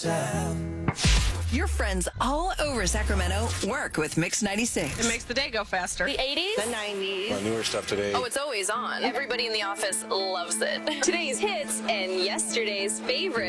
Your friends all over Sacramento work with Mix 96. It makes the day go faster. The 80s? The 90s. Newer stuff today. Oh, it's always on. Everybody in the office loves it. Today's hits and yesterday's favorites.